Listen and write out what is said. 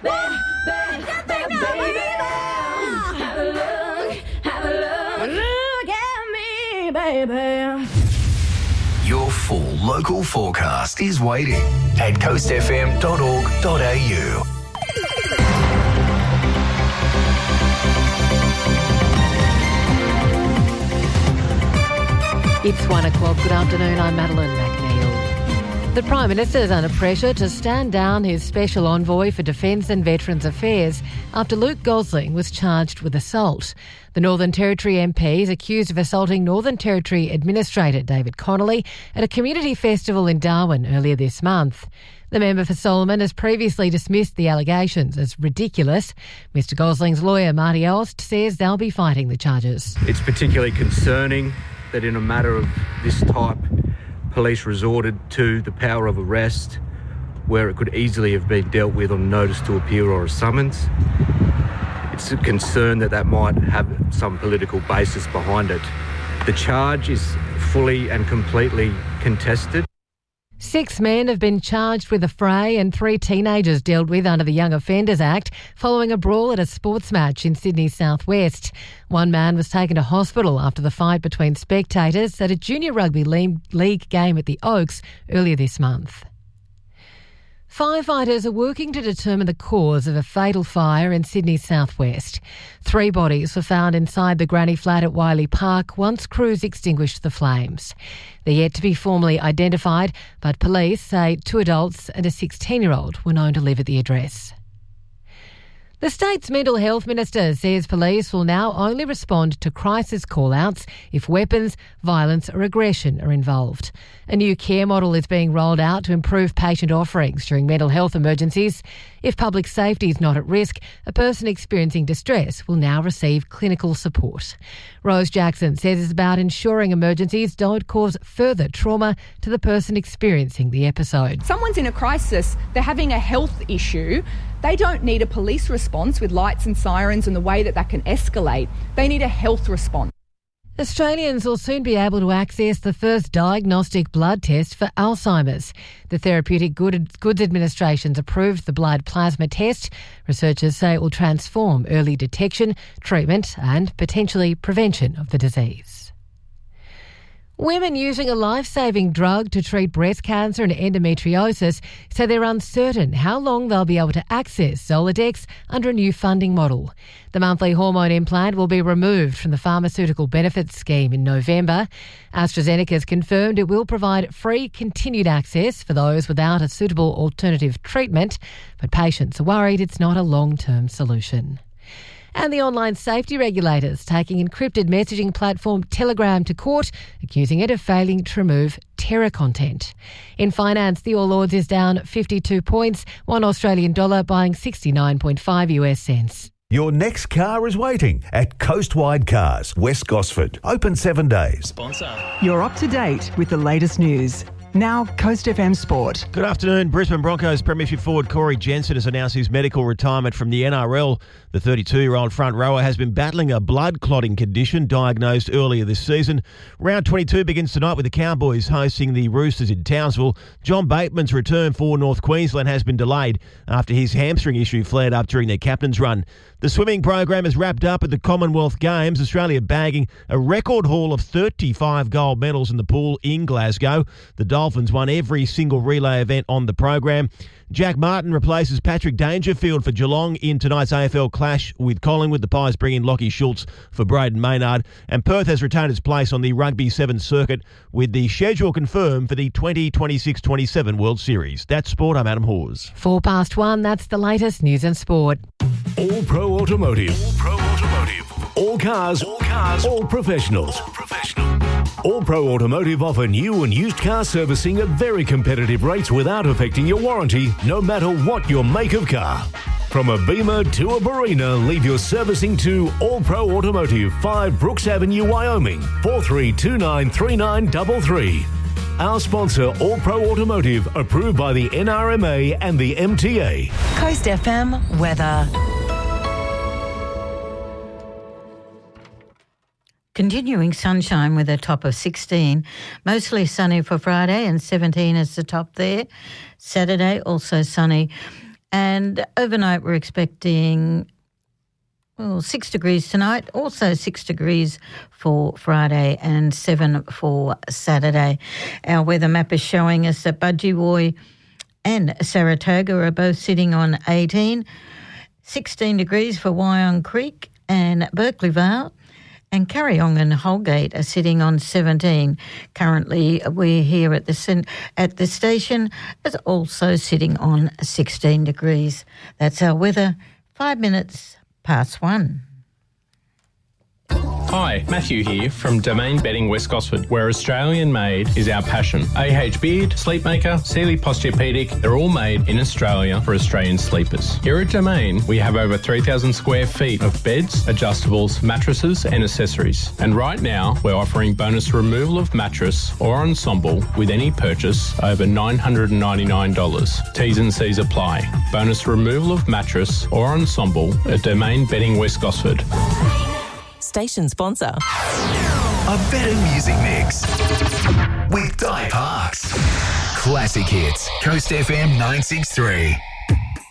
Baby. Your full local forecast is waiting at coastfm.org.au. It's 1 o'clock. Good afternoon. I'm Madeline McNeil. The Prime Minister is under pressure to stand down his Special Envoy for Defence and Veterans Affairs after Luke Gosling was charged with assault. The Northern Territory MP is accused of assaulting Northern Territory Administrator David Connolly at a community festival in Darwin earlier this month. The member for Solomon has previously dismissed the allegations as ridiculous. Mr Gosling's lawyer, Marty Elst, says they'll be fighting the charges. It's particularly concerning that in a matter of this type, police resorted to the power of arrest where it could easily have been dealt with on notice to appear or a summons. It's a concern that might have some political basis behind it. The charge is fully and completely contested. 6 men have been charged with a fray and 3 teenagers dealt with under the Young Offenders Act following a brawl at a sports match in Sydney's southwest. One man was taken to hospital after the fight between spectators at a junior rugby league game at the Oaks earlier this month. Firefighters are working to determine the cause of a fatal fire in Sydney's southwest. 3 bodies were found inside the granny flat at Wiley Park once crews extinguished the flames. They're yet to be formally identified, but police say 2 adults and a 16-year-old were known to live at the address. The state's mental health minister says police will now only respond to crisis call-outs if weapons, violence or aggression are involved. A new care model is being rolled out to improve patient offerings during mental health emergencies. If public safety is not at risk, a person experiencing distress will now receive clinical support. Rose Jackson says it's about ensuring emergencies don't cause further trauma to the person experiencing the episode. Someone's in a crisis, they're having a health issue. They don't need a police response with lights and sirens and the way that can escalate. They need a health response. Australians will soon be able to access the first diagnostic blood test for Alzheimer's. The Therapeutic Goods Administration's approved the blood plasma test. Researchers say it will transform early detection, treatment and potentially prevention of the disease. Women using a life-saving drug to treat breast cancer and endometriosis say they're uncertain how long they'll be able to access Zoladex under a new funding model. The monthly hormone implant will be removed from the Pharmaceutical Benefits Scheme in November. AstraZeneca has confirmed it will provide free continued access for those without a suitable alternative treatment, but patients are worried it's not a long-term solution. And the online safety regulators taking encrypted messaging platform Telegram to court, accusing it of failing to remove terror content. In finance, the All Ords is down 52 points, $1 Australian dollar buying 69.5 US cents. Your next car is waiting at Coastwide Cars, West Gosford. Open 7 days. Sponsor. You're up to date with the latest news. Now, Coast FM Sport. Good afternoon. Brisbane Broncos Premiership forward Corey Jensen has announced his medical retirement from the NRL. The 32-year-old front rower has been battling a blood clotting condition diagnosed earlier this season. Round 22 begins tonight with the Cowboys hosting the Roosters in Townsville. John Bateman's return for North Queensland has been delayed after his hamstring issue flared up during their captain's run. The swimming program is wrapped up at the Commonwealth Games, Australia bagging a record haul of 35 gold medals in the pool in Glasgow. The Dolphins won every single relay event on the program. Jack Martin replaces Patrick Dangerfield for Geelong in tonight's AFL clash with Collingwood. The Pies bring in Lockie Schultz for Braden Maynard. And Perth has retained its place on the Rugby Sevens circuit with the schedule confirmed for the 2026-27 World Series. That's sport. I'm Adam Hawes. 1:04, that's the latest news and sport. All Pro Automotive. All Pro Automotive. All cars. All cars. All professionals. All professional. All Pro Automotive offer new and used car servicing at very competitive rates without affecting your warranty, no matter what your make of car. From a Beamer to a Barina, leave your servicing to All Pro Automotive, 5 Brooks Avenue, Wyoming, 43293933. Our sponsor, All Pro Automotive, approved by the NRMA and the MTA. Coast FM weather. Continuing sunshine with a top of 16. Mostly sunny for Friday and 17 is the top there. Saturday also sunny And overnight we're expecting 6 degrees tonight, also 6 degrees for Friday and 7 for Saturday. Our weather map is showing us that Budgie and Saratoga are both sitting on 18, 16 degrees for Wyong Creek and Berkeley Vale, and Carryong and Holgate are sitting on 17. Currently, we're here at the station is also sitting on 16 degrees. That's our weather, 5 minutes past 1. Hi, Matthew here from Domain Bedding West Gosford, where Australian made is our passion. AH Beard, Sleepmaker, Sealy Posturepedic, they're all made in Australia for Australian sleepers. Here at Domain, we have over 3,000 square feet of beds, adjustables, mattresses and accessories. And right now, we're offering bonus removal of mattress or ensemble with any purchase over $999. T's and C's apply. Bonus removal of mattress or ensemble at Domain Bedding West Gosford. Station sponsor. A better music mix with Di Parks. Classic hits. Coast FM 963.